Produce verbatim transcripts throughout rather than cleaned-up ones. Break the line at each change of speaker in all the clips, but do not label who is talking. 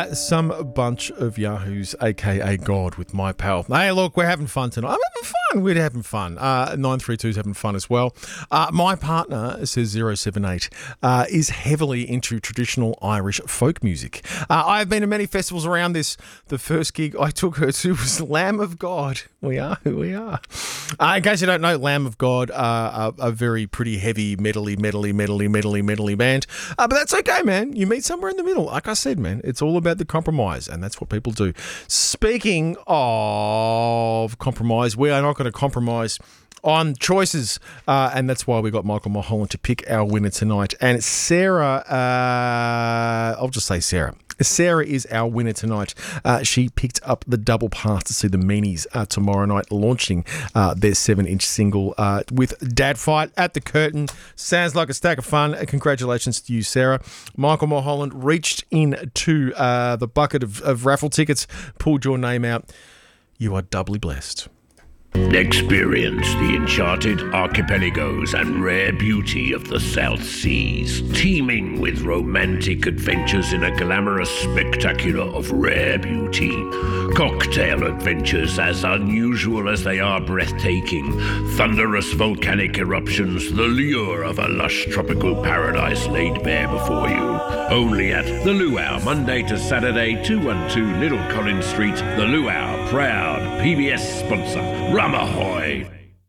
Uh, some bunch of yahoos, aka God, with my pal. Hey, look, we're having fun tonight. I'm having fun. We're having fun. Uh, nine three two's having fun as well. Uh, my partner, says zero seven eight, uh, is heavily into traditional Irish folk music. Uh, I've been to many festivals around this. The first gig I took her to was Lamb of God. We are who we are. Uh, in case you don't know, Lamb of God are a, a very pretty heavy, metally, metally, metally, metally, metally band. Uh, but that's okay, man. You meet somewhere in the middle. Like I said, man, it's all about the compromise, and that's what people do. Speaking of compromise, we are not going to compromise on choices, uh, and that's why we got Michael Mulholland to pick our winner tonight. And Sarah, uh, I'll just say Sarah. Sarah is our winner tonight. Uh, she picked up the double pass to see the Meanies uh, tomorrow night, launching uh, their seven-inch single uh, with Dad Fight at the Curtain. Sounds like a stack of fun. Uh, congratulations to you, Sarah. Michael Mulholland reached into uh, the bucket of, of raffle tickets, pulled your name out. You are doubly blessed.
Experience the enchanted archipelagos and rare beauty of the South Seas, teeming with romantic adventures in a glamorous spectacular of rare beauty. Cocktail adventures as unusual as they are breathtaking. Thunderous volcanic eruptions, the lure of a lush tropical paradise laid bare before you. Only at The Luau, Monday to Saturday, two twelve Little Collins Street. The Luau, proud P B S sponsor. Rum ahoy!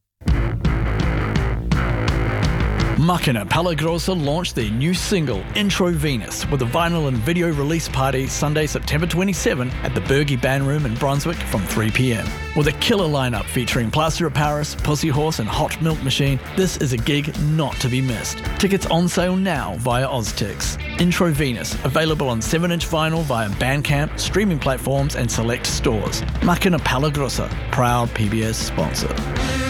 Makina Palagrosa launched their new single, Intro Venus, with a vinyl and video release party Sunday, September twenty-seventh at the Bergie Band Room in Brunswick from three p.m. With a killer lineup featuring Plaster of Paris, Pussy Horse and Hot Milk Machine, this is a gig not to be missed. Tickets on sale now via Oztix. Intro Venus, available on seven-inch vinyl via Bandcamp, streaming platforms and select stores. Makina Palagrosa, proud P B S sponsor.